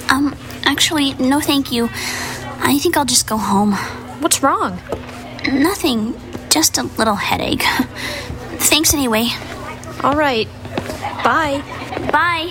Actually, no thank you. I think I'll just go home. What's wrong? Nothing. Just a little headache. Thanks anyway. All right. Bye. Bye.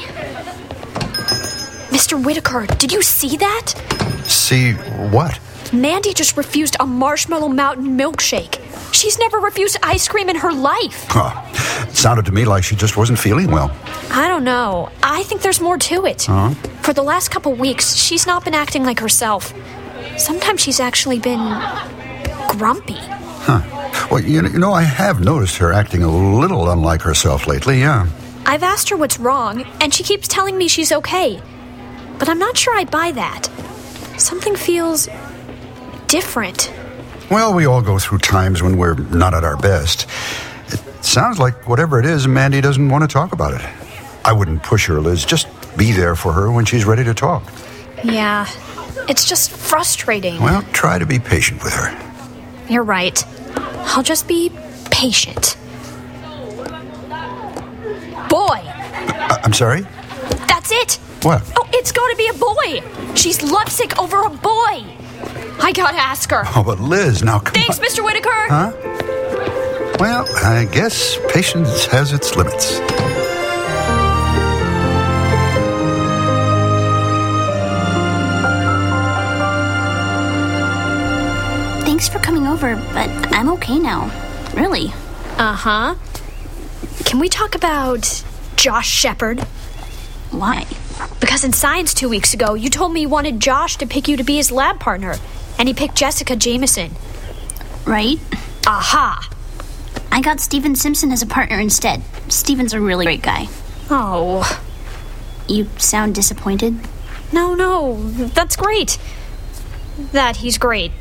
Mr. Whitaker, did you see that? See what? Mandy just refused a Marshmallow Mountain milkshake. She's never refused ice cream in her life. It sounded to me like she just wasn't feeling well. I don't know. I think there's more to it. Huh? For the last couple weeks, she's not been acting like herself. Sometimes she's actually been grumpy. Huh. Well, you know, I have noticed her acting a little unlike herself lately, yeah. I've asked her what's wrong, and she keeps telling me she's okay. But I'm not sure I buy that. Something feels different. Well, we all go through times when we're not at our best. It sounds like whatever it is, Mandy doesn't want to talk about it. I wouldn't push her, Liz. Just be there for her when she's ready to talk. Yeah, it's just frustrating. Well, try to be patient with her. You're right. I'll just be patient. Boy! I'm sorry? That's it! What? Oh, it's got to be a boy! She's lovesick over a boy! I gotta ask her. Oh, but Liz, now come Thanks, on. Mr. Whitaker! Huh? Well, I guess patience has its limits. Thanks for coming over, but I'm okay now. Really. Uh-huh. Can we talk about Josh Shepard? Why? Because in science 2 weeks ago, you told me you wanted Josh to pick you to be his lab partner, and he picked Jessica Jameson. Right? Aha! I got Steven Simpson as a partner instead. Steven's a really great guy. Oh. You sound disappointed? No, that's great. That he's great.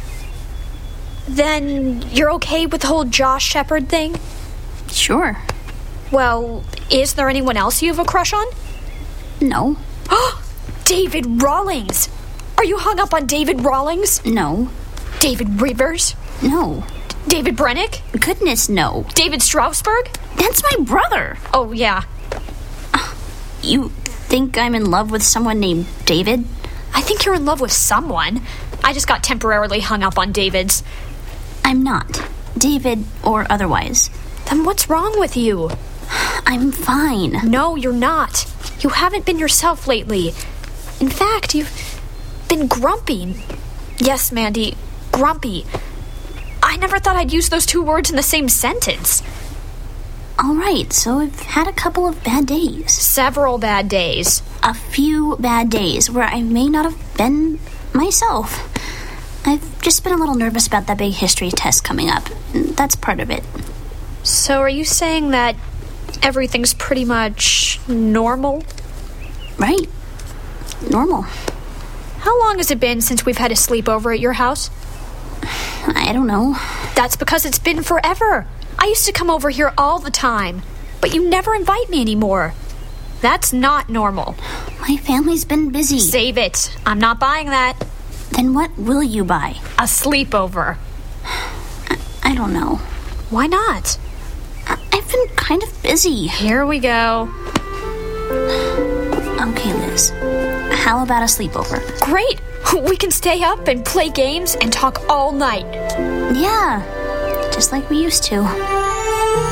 Then you're okay with the whole Josh Shepard thing? Sure. Well, is there anyone else you have a crush on? No. David Rawlings! Are you hung up on David Rawlings? No. David Rivers? No. David Brennick? Goodness, no. David Straussberg? That's my brother. Oh, yeah. You think I'm in love with someone named David? I think you're in love with someone. I just got temporarily hung up on David's. I'm not. David or otherwise. Then what's wrong with you? I'm fine. No, you're not. You haven't been yourself lately. In fact, you've been grumpy. Yes, Mandy, grumpy. I never thought I'd use those two words in the same sentence. All right, so I've had a couple of bad days. Several bad days. A few bad days where I may not have been myself. I've just been a little nervous about that big history test coming up. That's part of it. So are you saying that everything's pretty much normal? Right. Normal. How long has it been since we've had a sleepover at your house? I don't know. That's because it's been forever. I used to come over here all the time, but you never invite me anymore. That's not normal. My family's been busy. Save it. I'm not buying that. Then what will you buy? A sleepover. I don't know. Why not? I've been kind of busy. Here we go. Okay, Liz. How about a sleepover? Great. We can stay up and play games and talk all night. Yeah, just like we used to.